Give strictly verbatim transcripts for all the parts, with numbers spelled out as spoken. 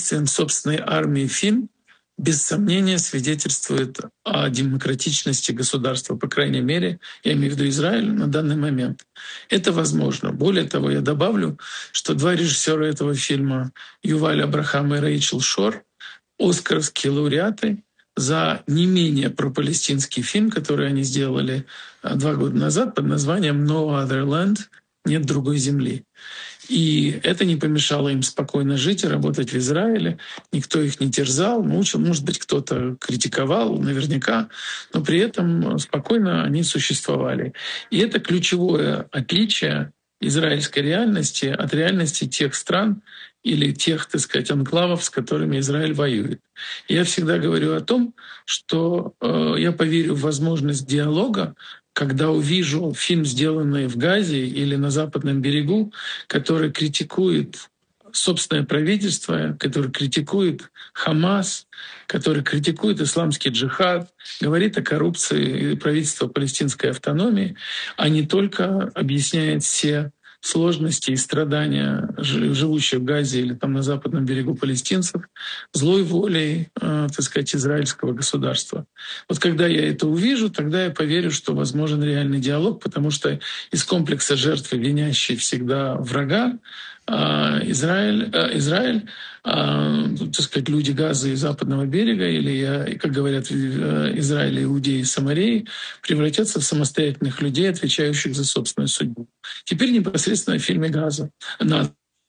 действиям собственной армии фильм, без сомнения, свидетельствует о демократичности государства, по крайней мере, я имею в виду Израиль на данный момент. Это возможно. Более того, я добавлю, что два режиссера этого фильма, Юваль Абрахам и Рэйчел Шор, оскаровские лауреаты за не менее пропалестинский фильм, который они сделали два года назад под названием «No Other Land» — «Нет другой земли». И это не помешало им спокойно жить и работать в Израиле. Никто их не терзал, мучил. Может быть, кто-то критиковал, наверняка, но при этом спокойно они существовали. И это ключевое отличие израильской реальности от реальности тех стран или тех, так сказать, анклавов, с которыми Израиль воюет. Я всегда говорю о том, что э, я поверю в возможность диалога, когда увижу фильм, сделанный в Газе или на Западном берегу, который критикует собственное правительство, который критикует Хамас, который критикует исламский джихад, говорит о коррупции и правительстве палестинской автономии, а не только объясняет все сложности и страдания живущих в Газе или там на Западном берегу палестинцев злой волей, э, так сказать, израильского государства. Вот когда я это увижу, тогда я поверю, что возможен реальный диалог, потому что из комплекса жертвы, винящей всегда врага, э, Израиль, э, Израиль э, так сказать, люди Газа и Западного берега, или, как говорят в Израиле, иудеи и Самарии, превратятся в самостоятельных людей, отвечающих за собственную судьбу. Теперь непосредственно в фильме «Газа». «Наза».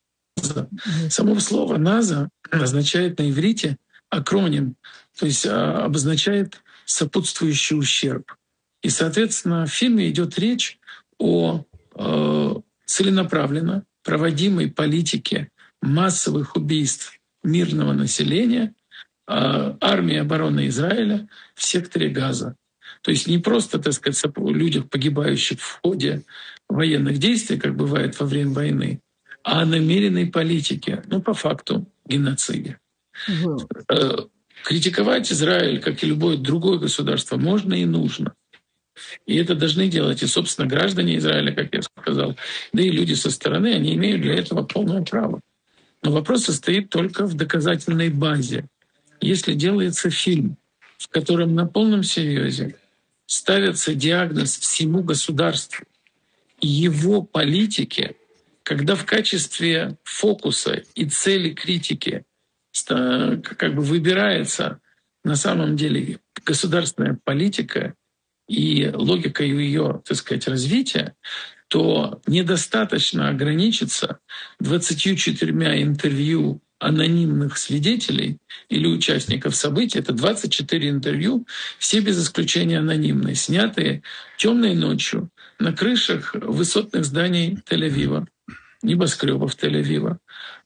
Само слово «Наза» означает на иврите акроним, то есть обозначает сопутствующий ущерб. И, соответственно, в фильме идет речь о э, целенаправленно проводимой политике массовых убийств мирного населения э, армии обороны Израиля в секторе Газа. То есть не просто, так сказать, о людях, погибающих в ходе военных действий, как бывает во время войны, а о намеренной политике, ну, по факту, геноциде. Угу. Критиковать Израиль, как и любое другое государство, можно и нужно. И это должны делать и, собственно, граждане Израиля, как я сказал, да и люди со стороны, они имеют для этого полное право. Но вопрос состоит только в доказательной базе. Если делается фильм, в котором на полном серьезе ставится диагноз всему государству и его политике, когда в качестве фокуса и цели критики как бы выбирается на самом деле государственная политика и логика ее, так сказать, развития, то недостаточно ограничиться двадцатью четырьмя интервью анонимных свидетелей или участников событий. Это двадцать четыре интервью, все без исключения анонимные, снятые темной ночью на крышах высотных зданий Тель-Авива, небоскребов Тель-Авива.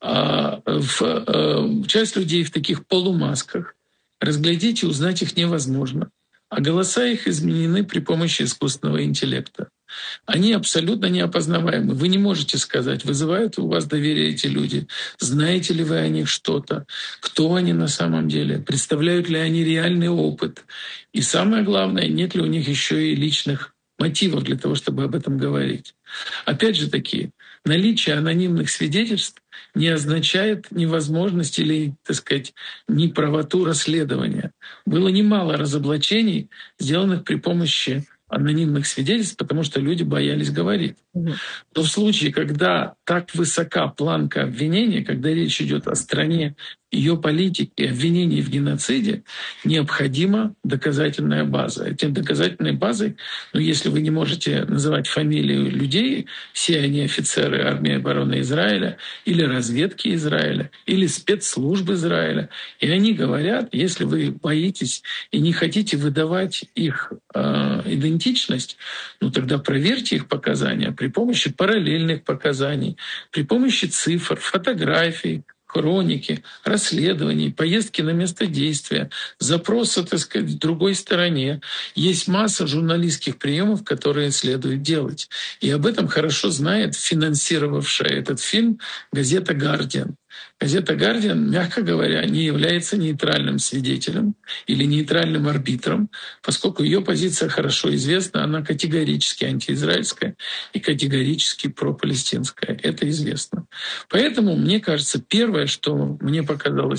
А в, а, часть людей в таких полумасках. Разглядеть и узнать их невозможно. А голоса их изменены при помощи искусственного интеллекта. Они абсолютно неопознаваемы. Вы не можете сказать, вызывают у вас доверие эти люди, знаете ли вы о них что-то, кто они на самом деле, представляют ли они реальный опыт. И самое главное, нет ли у них еще и личных мотивов для того, чтобы об этом говорить. Опять же таки, наличие анонимных свидетельств не означает невозможность или, так сказать, неправоту расследования. Было немало разоблачений, сделанных при помощи анонимных свидетельств, потому что люди боялись говорить. Но в случае, когда так высока планка обвинения, когда речь идет о стране, ее политике, обвинений в геноциде, необходима доказательная база. Этим доказательной базой, ну, если вы не можете называть фамилии людей, все они офицеры армии обороны Израиля или разведки Израиля, или спецслужб Израиля, и они говорят, если вы боитесь и не хотите выдавать их э, идентичность, ну тогда проверьте их показания при помощи параллельных показаний, при помощи цифр, фотографий, хроники, расследований, поездки на место действия, запроса, так сказать, в другой стороне. Есть масса журналистских приемов, которые следует делать. И об этом хорошо знает финансировавшая этот фильм газета «Гардиан». Газета «Гардиан», мягко говоря, не является нейтральным свидетелем или нейтральным арбитром, поскольку ее позиция хорошо известна, она категорически антиизраильская и категорически пропалестинская. Это известно. Поэтому, мне кажется, первое, что мне показалось